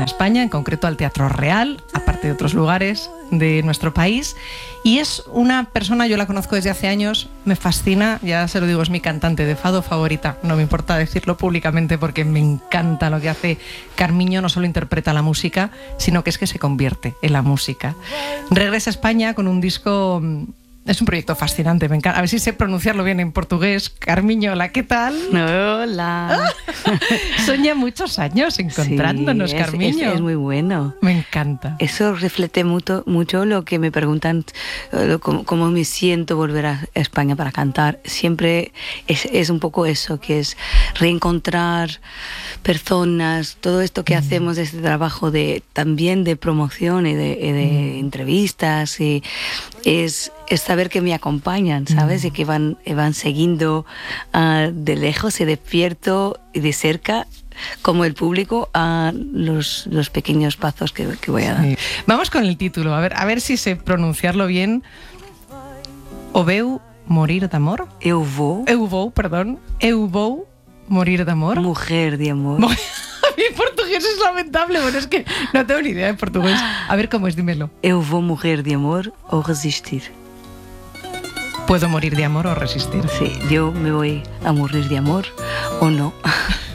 España, en concreto al Teatro Real, aparte de otros lugares de nuestro país. Y es una persona, yo la conozco desde hace años, me fascina, ya se lo digo, es mi cantante de fado favorita. No me importa decirlo públicamente porque me encanta lo que hace Carmiño. No solo interpreta la música, sino que es que se convierte en la música. Regresa a España con un disco... Es un proyecto fascinante, me encanta. A ver si sé pronunciarlo bien en portugués. Carmiño, hola, ¿qué tal? Hola. Son ya muchos años encontrándonos, sí, Carmiño. Es muy bueno. Me encanta. Eso refleja mucho lo que me preguntan, cómo me siento volver a España para cantar. Siempre es un poco eso, que es reencontrar personas, todo esto que hacemos, este trabajo también de promoción y de entrevistas, y es saber que me acompañan, ¿sabes? Y que van siguiendo de lejos y despierto y de cerca, como el público, a los pequeños pasos que voy a dar. Sí. Vamos con el título, a ver si sé pronunciarlo bien. O veu morir d'amor? Eu vou morir d'amor. Mujer de amor. Mi portugués es lamentable, bueno, es que no tengo ni idea de portugués. A ver cómo es, dímelo. Eu vou morrer de amor o resistir. ¿Puedo morir de amor o resistir? Sí, yo me voy a morir de amor o no.